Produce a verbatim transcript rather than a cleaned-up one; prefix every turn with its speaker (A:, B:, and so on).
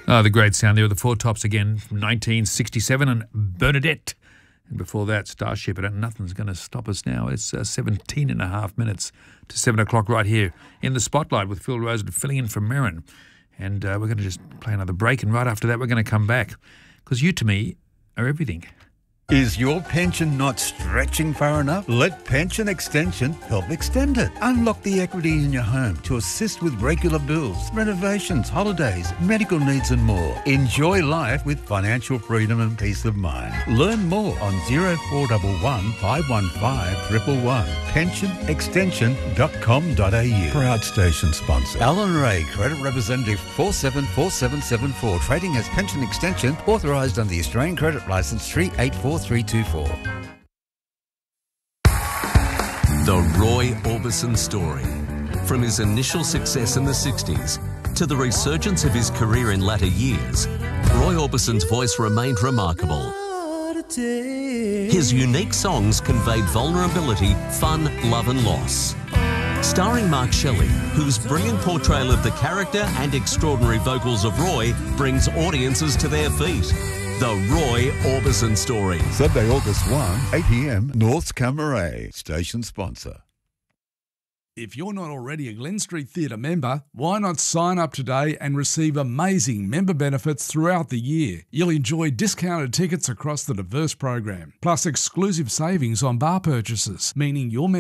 A: Oh, the great sound there of the Four Tops again from nineteen sixty-seven and Bernadette. And before that, Starship. And nothing's going to stop us now. It's uh, seventeen and a half minutes to seven o'clock right here in the Spotlight with Phil Rosen filling in for Merrin. And uh, we're going to just play another break. And right after that, we're going to come back. Because you, to me, are everything.
B: Is your pension not stretching far enough? Let Pension Extension help extend it. Unlock the equity in your home to assist with regular bills, renovations, holidays, medical needs and more. Enjoy life with financial freedom and peace of mind. Learn more on zero four one one, five one five, one one one. pension extension dot com dot a u. Proud station sponsor. Alan Ray, Credit Representative four seven four seven seven four. Trading as Pension Extension, authorised under the Australian Credit Licence three eight four three two four.
C: The Roy Orbison story. From his initial success in the sixties to the resurgence of his career in latter years, Roy Orbison's voice remained remarkable. His unique songs conveyed vulnerability, fun, love and loss. Starring Mark Shelley, whose brilliant portrayal of the character and extraordinary vocals of Roy brings audiences to their feet. The Roy Orbison Story.
B: Sunday, August first, eight p m, North Camaray. Station sponsor.
D: If you're not already a Glen Street Theatre member, why not sign up today and receive amazing member benefits throughout the year? You'll enjoy discounted tickets across the diverse program, plus exclusive savings on bar purchases, meaning your